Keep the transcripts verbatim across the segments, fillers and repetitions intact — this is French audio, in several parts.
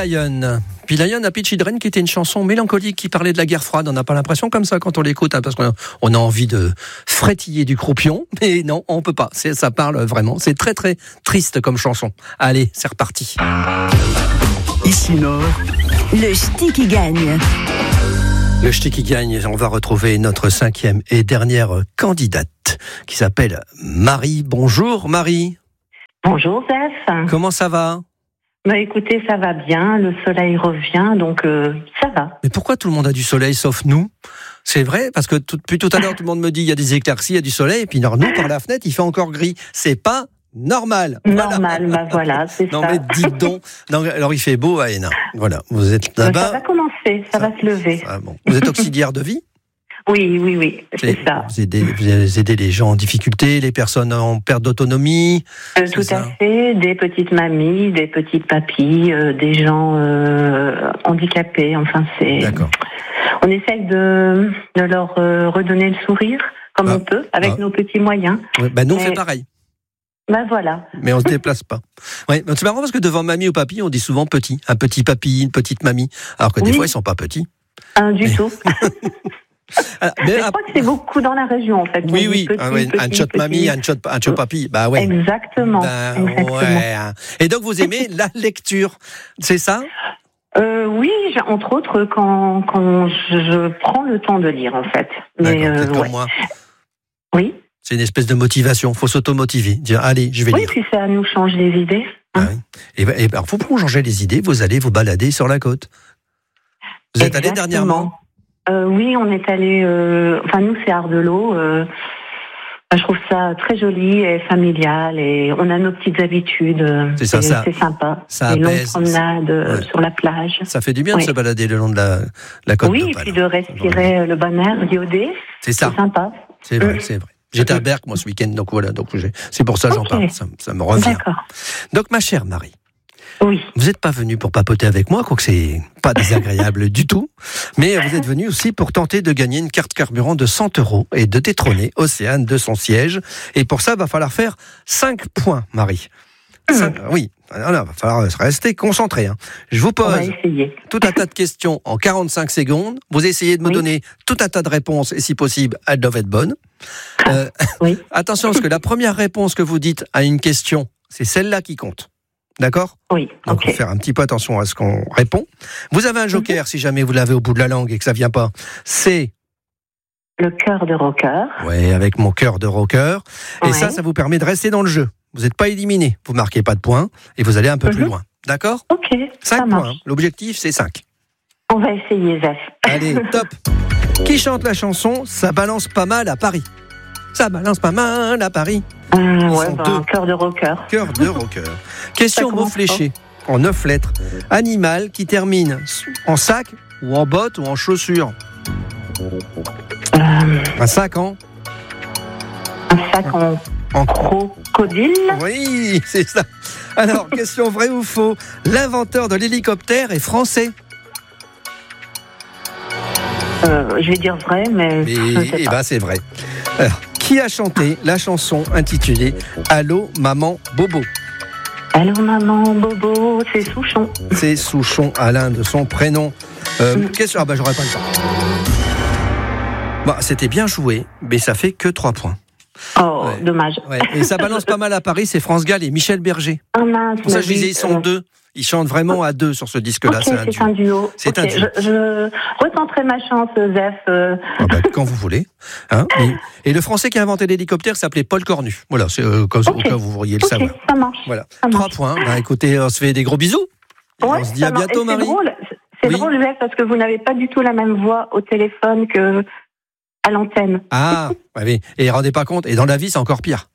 Lion. P. Lion à Peachy Drain, qui était une chanson mélancolique qui parlait de la guerre froide. On n'a pas l'impression comme ça quand on l'écoute, hein, parce qu'on a, on a envie de frétiller du croupion. Mais non, on peut pas. C'est, ça parle vraiment. C'est très très triste comme chanson. Allez, c'est reparti. Ici Nord. Le ch'ti qui gagne. Le ch'ti qui gagne, on va retrouver notre cinquième et dernière candidate qui s'appelle Marie. Bonjour Marie. Bonjour Zef. Comment ça va ? Bah écoutez, ça va bien, le soleil revient, donc euh, ça va. Mais pourquoi tout le monde a du soleil sauf nous ? C'est vrai, parce que tout, depuis tout à l'heure, tout le monde me dit il y a des éclaircies, il y a du soleil, et puis alors, nous, par la fenêtre, il fait encore gris. C'est pas normal. Normal, voilà. bah voilà, c'est non, ça. Non mais dites donc. Non, alors il fait beau à Hénin. Voilà, vous êtes bah, là-bas. ça va commencer, ça, ça va se lever. Ça, bon. Vous êtes auxiliaire de vie ? Oui, oui, oui, c'est, c'est ça. Vous aidez, vous aidez les gens en difficulté, les personnes en perte d'autonomie. Euh, tout à fait, des petites mamies, des petites papilles, euh, des gens euh, handicapés. Enfin, c'est. D'accord. On essaye de, de leur euh, redonner le sourire comme ah, on peut, avec ah. nos petits moyens. Ouais, bah nous, Mais... on fait pareil. Ben voilà. Mais on se déplace pas. Ouais, c'est marrant parce que devant mamie ou papy, on dit souvent petit, un petit papy, une petite mamie, alors que des oui. fois ils sont pas petits. Un du mais... tout. Alors, mais, mais je crois que c'est beaucoup dans la région en fait. Oui, oui, petit, ah, oui. Petit, un shot mamie, un shot, un shot papy, bah ouais. Exactement. Ben, Exactement. Ouais. Et donc vous aimez la lecture, c'est ça ? Euh, oui, entre autres quand quand je prends le temps de lire en fait. Mais D'accord, euh, comme ouais. moi. Oui. C'est une espèce de motivation, faut s'automotiver, dire allez, je vais oui, lire. Oui, puis ça nous change les idées. Hein. Ah oui. Et ben, et ben, faut pour changer les idées, vous allez vous balader sur la côte. Vous êtes Exactement. allé dernièrement ? euh, Oui, on est allé. Euh, enfin, nous, c'est Ardelot. Euh, je trouve ça très joli et familial, et on a nos petites habitudes. C'est ça, ça. C'est sympa. Ça les longues apaise. promenades ouais. sur la plage. Ça fait du bien oui. de se balader le long de la, la côte. Oui, et puis de respirer ouais. le bon air iodé. C'est ça. C'est sympa. C'est vrai, mmh. c'est vrai. J'étais à Berck, moi, ce week-end, donc voilà, donc c'est pour ça que okay. j'en parle, ça, ça me revient. D'accord. Donc, ma chère Marie, oui. vous n'êtes pas venue pour papoter avec moi, quoique c'est pas désagréable du tout, mais vous êtes venue aussi pour tenter de gagner une carte carburant de cent euros et de détrôner Océane de son siège. Et pour ça, il va falloir faire cinq points, Marie. cinq, mmh. Oui, il va falloir rester concentré. Hein. Je vous pose tout un tas de questions en quarante-cinq secondes. Vous essayez de me oui. donner tout un tas de réponses, et si possible, elles doivent être bonnes. Euh, oui. Attention, parce que la première réponse que vous dites à une question, c'est celle-là qui compte. D'accord ? Oui. Donc, okay. il faut faire un petit peu attention à ce qu'on répond. Vous avez un joker, mm-hmm. si jamais vous l'avez au bout de la langue et que ça ne vient pas. C'est... le cœur de rocker. Oui, avec mon cœur de rocker. Et ouais. ça, ça vous permet de rester dans le jeu. Vous n'êtes pas éliminé. Vous ne marquez pas de points et vous allez un peu mm-hmm. plus loin. D'accord ? Ok, cinq ça points. marche. L'objectif, c'est cinq. On va essayer, Zef. Allez, top. Qui chante la chanson « Ça balance pas mal à Paris » ? Ça balance pas mal à Paris. Euh, ouais, bah, deux. Cœur de rocker. Cœur de rocker. Question mot fléché, en neuf lettres. Animal qui termine en sac ou en botte ou en chaussure. Euh... Un sac en Un sac en, en crocodile. Oui, c'est ça. Alors, question vrai ou faux. L'inventeur de l'hélicoptère est français. Euh, je vais dire vrai, mais, mais je ne sais eh pas. Ben, c'est vrai. Alors, qui a chanté la chanson intitulée « Allô, maman, bobo » ? Allô, maman, bobo, c'est Souchon. C'est Souchon, Alain, de son prénom. Euh, mmh. Question... Ah ben, j'aurais pas le temps. Bon, c'était bien joué, mais ça fait que trois points. Oh, ouais. Dommage. Ouais. Et ça balance pas mal à Paris, c'est France Gall et Michel Berger. Ah mince. Pour ça, je disais, ils sont euh... deux. Ils chantent vraiment à deux sur ce disque-là. Okay, c'est, un c'est un duo. C'est okay. un duo. Je, je retenterai ma chance, Zef. Euh... Ah bah, quand vous voulez. Hein, et, et le Français qui a inventé l'hélicoptère s'appelait Paul Cornu. Voilà, c'est euh, comme okay. au cas où vous pourriez le okay, savoir. Ça marche. Voilà. Ça Trois marche. points. Bah, écoutez, on se fait des gros bisous. Ouais, on se dit à bientôt, c'est Marie. Drôle. C'est oui. drôle, Zef, parce que vous n'avez pas du tout la même voix au téléphone que à l'antenne. Ah, oui. Et rendez pas compte. Et dans la vie, c'est encore pire.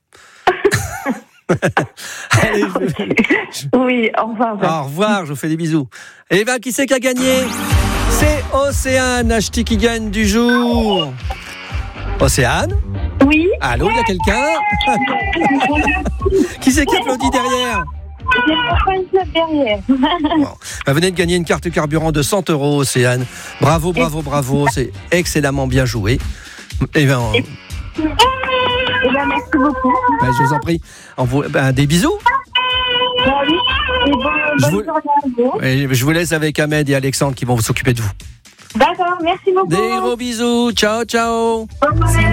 Allez, je... Oui, au revoir. Ben. Au revoir, je vous fais des bisous. Et bien, qui c'est qui a gagné ? C'est Océane, la ch'ti qui gagne du jour. Océane ? Oui. Allô, il y a quelqu'un ? Qui c'est qui applaudit derrière ? derrière. Bon. Vous venez de gagner une carte carburant de cent euros, Océane. Bravo, bravo, bravo. C'est excellemment bien joué. Et bien, on... Eh ben, merci beaucoup. Ben, je vous en prie. On vous... ben, des bisous. Bah oui. Et bon, Je bonne vous- journée à vous. Et je vous laisse avec Ahmed et Alexandre qui vont s'occuper de vous. D'accord, merci beaucoup. Des gros bisous. Ciao, ciao. Bonne journée.